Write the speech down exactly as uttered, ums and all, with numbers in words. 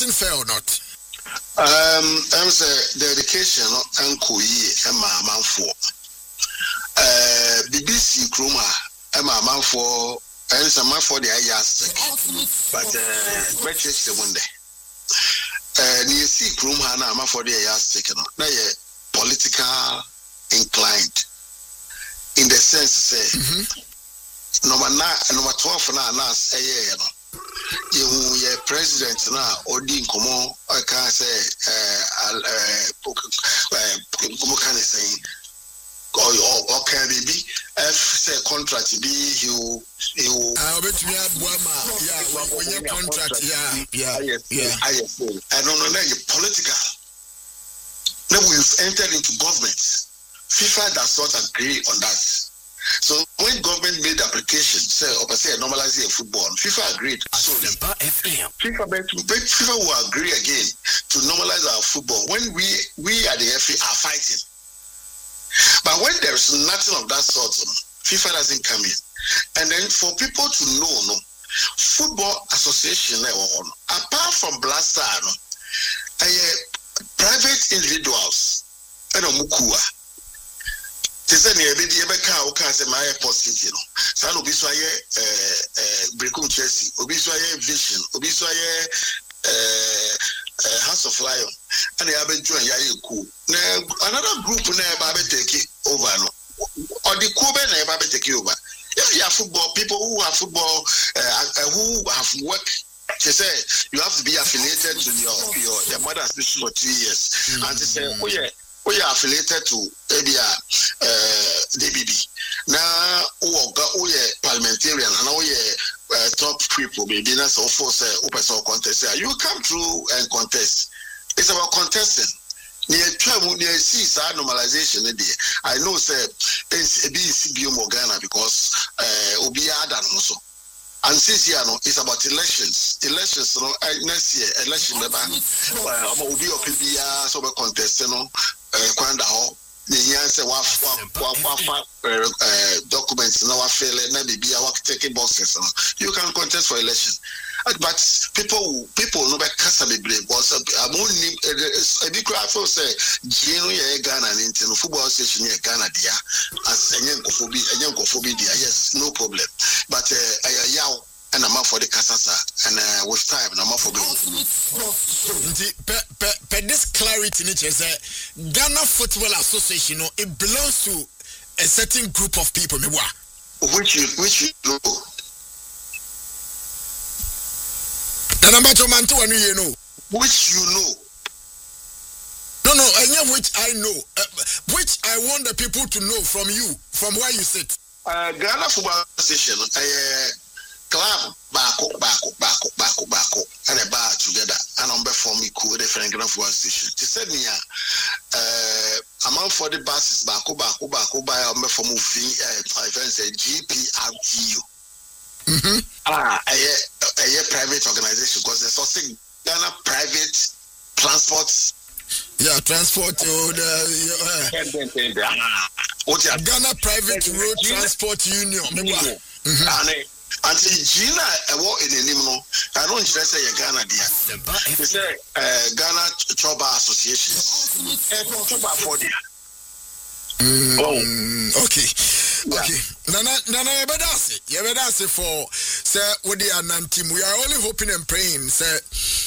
dressing fair or not? Um, I'm say the education and Koyi and my man for uh B B C Kroma and my man for and some man for the ayas, but uh, breakfast the one day. Uh, you see Kroma and I'm for the ayas taken on. Now, you're political inclined in the sense, say, mm-hmm. number nine, number twelve, and announce a year. You are president now, or Dean Common, I can say, uh, uh, uh, can say, or or can be if say contract be you you. I bet you have one, yeah, when your contract, yeah, yeah, yeah. I I don't know now. You political. Now we've entered into government. FIFA does not agree on that. So when government made the application, say, or say normalizing football, FIFA agreed. So FIFA, FIFA will agree again to normalize our football when we we at the F A are fighting. But when there's nothing of that sort, FIFA doesn't come in. And then for people to know, no, football association, apart from Blaster, no, uh, private individuals, and Mukua. They said, "Nebeka Oka say my positive, no. San Obiswaye, uh, Brekum Chelsea, Obiswaye Vision, Obiswaye, uh, House of Lion, and they have been joined Yaku. Now another group now Babe take over, no, or the Kobe now Babe take over. If you have football people who have football, uh, who have worked." They say you have to be affiliated to your your, your mother's business for two years, mm-hmm. and they say, "Oh yeah." We are affiliated to A B R, uh, D B B. Now, we are parliamentarian and we are top people. Maybe that's all for say, open source contest. You come through and contest. It's about contesting. Near travel, near see normalization. I know, say, it's a B C B Morgana because uh, Obia than also. And since you know, it's about elections. Elections, you know, next year, election, never. Uh, Obi or P B R, so we contest, you know. Kwanda ho the answer wa documents now fail na be our taking boxes. You can contest for election, but people people no be kasa be blame because I'm only a big crowd for say Gino ye Ghana and football station ye Ghana dia as enyen kofobi enyen kofobi dia. Yes, no problem, but uh, yaw and I'm for the Kasasa and uh, with time and I'm for the this clarity is that Ghana Football Association, no, it belongs to a certain group of people. Which you which you know. And I'm about to man to you know. Which you know. No, no, I know which I know. Uh, which I want the people to know from you, from where you sit. Uh, Ghana Football Association, uh, club bako bako bako bako bako and a bar together and on before me cool different Grand Football Station. She said me uh amount for the buses bako bako bako by on before movie uh events a G P R T U. Mm-hmm. Ah a a private organization because there's also Ghana Private Transport. Yeah, transport uh, the uh, Ghana Private Road Transport Union. Mm-hmm. Until Gina, I walk in the Nimno, I don't just say Ghana, dear. They say Ghana Choba Association. Choba for dear. Oh, okay. Okay. Nana, Nana, you better say, you better say for, sir, with the Anantim, we are only hoping and praying, sir.